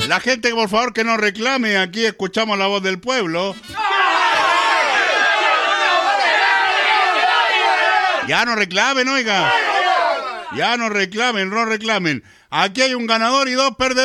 La gente, por favor, que no reclame. Aquí escuchamos la voz del pueblo. Ya no reclamen, oiga. Ya no reclamen, no reclamen. Aquí hay un ganador y 2 perdedores.